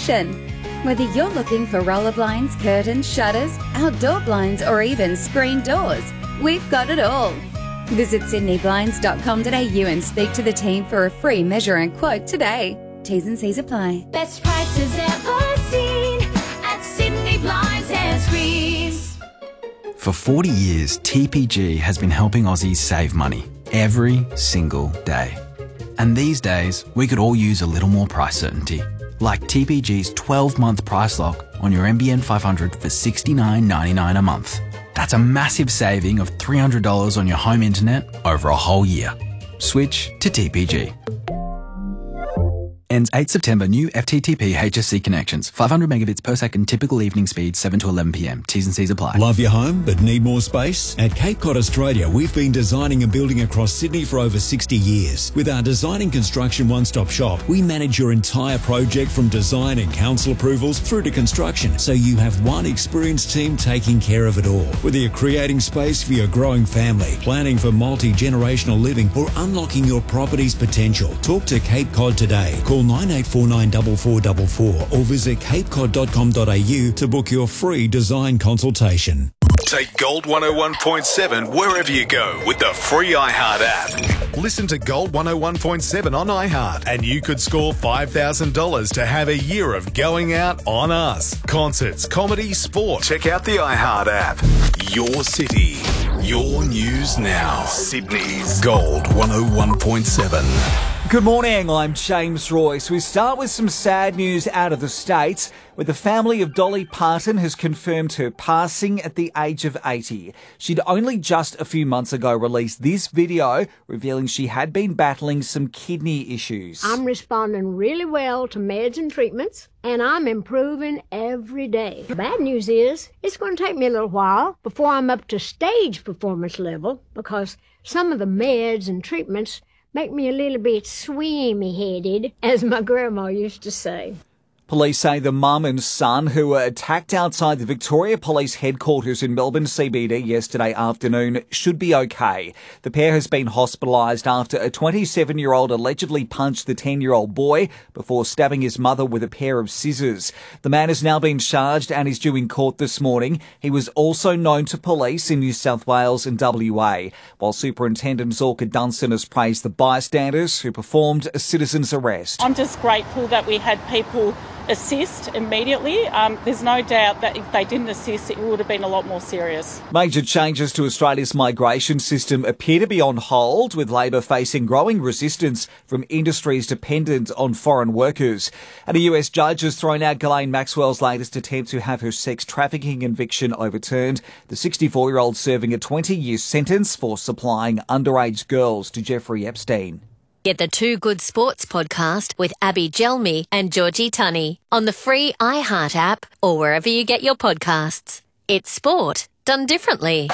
selection. Whether you're looking for roller blinds, curtains, shutters, outdoor blinds, or even screen doors, we've got it all. Visit sydneyblinds.com.au and speak to the team for a free measure and quote today. T's and C's apply. Best prices ever seen at Sydney Blinds and Screens. For 40 years, TPG has been helping Aussies save money every single day. And these days, we could all use a little more price certainty. Like TPG's 12-month price lock on your NBN 500 for $69.99 a month. That's a massive saving of $300 on your home internet over a whole year. Switch to TPG. Ends 8 September. New FTTP HSC connections. 500 megabits per second. Typical evening speed 7 to 11 p.m. T's and C's apply. Love your home but need more space? At Cape Cod Australia, we've been designing and building across Sydney for over 60 years. With our design and construction one-stop shop, we manage your entire project from design and council approvals through to construction, so you have one experienced team taking care of it all. Whether you're creating space for your growing family, planning for multi-generational living, or unlocking your property's potential, talk to Cape Cod today. Call 9849 4444 or visit capecod.com.au to book your free design consultation. Take Gold 101.7 wherever you go with the free iHeart app. Listen to Gold 101.7 on iHeart and you could score $5,000 to have a year of going out on us. Concerts, comedy, sport. Check out the iHeart app. Your city, your news now. Sydney's Gold 101.7. Good morning, I'm James Royce. We start with some sad news out of the States, where the family of Dolly Parton has confirmed her passing at the age of 80. She'd only just a few months ago released this video revealing she had been battling some kidney issues. I'm responding really well to meds and treatments, and I'm improving every day. The bad news is, it's going to take me a little while before I'm up to stage performance level, because some of the meds and treatments make me a little bit swimmy-headed, as my grandma used to say. Police say the mum and son who were attacked outside the Victoria Police headquarters in Melbourne CBD yesterday afternoon should be okay. The pair has been hospitalised after a 27-year-old allegedly punched the 10-year-old boy before stabbing his mother with a pair of scissors. The man has now been charged and is due in court this morning. He was also known to police in New South Wales and WA, while Superintendent Zorka Dunson has praised the bystanders who performed a citizen's arrest. I'm just grateful that we had people assist immediately. There's no doubt that if they didn't assist, it would have been a lot more serious. Major changes to Australia's migration system appear to be on hold, with Labor facing growing resistance from industries dependent on foreign workers. And a US judge has thrown out Ghislaine Maxwell's latest attempt to have her sex trafficking conviction overturned, the 64-year-old serving a 20-year sentence for supplying underage girls to Jeffrey Epstein. Get the Two Good Sports podcast with Abby Gelmi and Georgie Tunney on the free iHeart app or wherever you get your podcasts. It's sport done differently.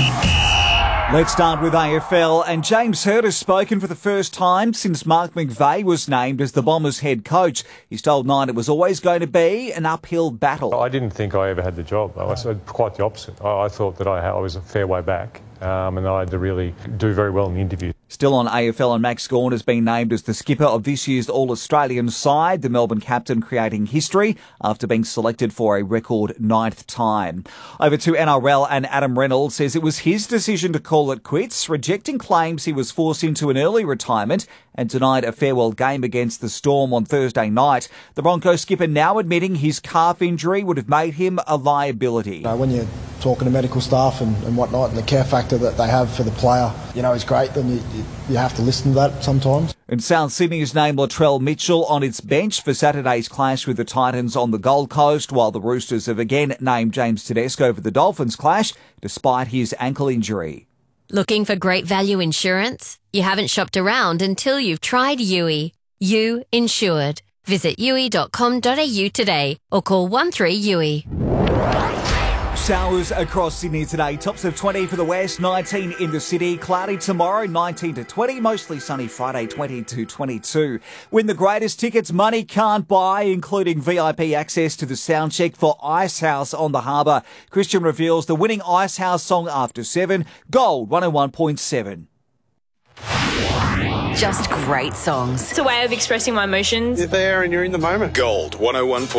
Let's start with AFL, and James Hird has spoken for the first time since Mark McVeigh was named as the Bombers head coach. He's told Nine it was always going to be an uphill battle. I didn't think I ever had the job. I was quite the opposite. I thought that I was a fair way back. And I had to really do very well in the interview. Still on AFL, and Max Gawn has been named as the skipper of this year's All-Australian side, the Melbourne captain creating history after being selected for a record 9th time. Over to NRL, and Adam Reynolds says it was his decision to call it quits, rejecting claims he was forced into an early retirement and denied a farewell game against the Storm on Thursday night. The Broncos skipper now admitting his calf injury would have made him a liability. When you're talking to medical staff and whatnot, and the care factor that they have for the player, is great, then you have to listen to that sometimes. And South Sydney has named Latrell Mitchell on its bench for Saturday's clash with the Titans on the Gold Coast, while the Roosters have again named James Tedesco for the Dolphins clash, despite his ankle injury. Looking for great value insurance? You haven't shopped around until you've tried Yui. You Insured. Visit yui.com.au today or call 13-YUI. Showers across Sydney today. Tops of 20 for the west, 19 in the city. Cloudy tomorrow, 19 to 20. Mostly sunny Friday, 20 to 22. Win the greatest tickets money can't buy, including VIP access to the soundcheck for Icehouse on the Harbour. Christian reveals the winning Icehouse song after 7. Gold 101.7. Just great songs. It's a way of expressing my emotions. You're there and you're in the moment. Gold 101.